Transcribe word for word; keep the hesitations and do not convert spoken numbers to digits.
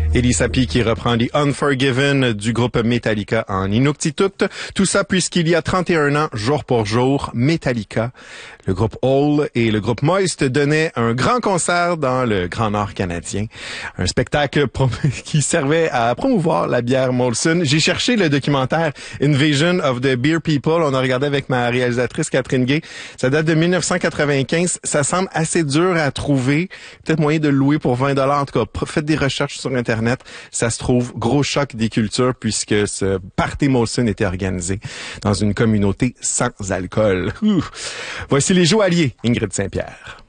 Elie Sapi qui reprend The Unforgiven du groupe Metallica en Inuktitut. Tout ça puisqu'il y a trente et un ans, jour pour jour, Metallica, le groupe Hole et le groupe Moist donnaient un grand concert dans le Grand Nord canadien. Un spectacle qui servait à promouvoir la bière Molson. J'ai cherché le documentaire Invasion of the Beer People. On a regardé avec ma réalisatrice Catherine Gay. Ça date de mille neuf cent quatre-vingt-quinze. Ça semble assez dur à trouver. Peut-être moyen de le louer pour vingt dollars. En tout cas, faites des recherches sur Internet. Ça se trouve, gros choc des cultures puisque ce party Molson était organisé dans une communauté sans alcool. Ouh. Voici les Joailliers, Ingrid Saint-Pierre.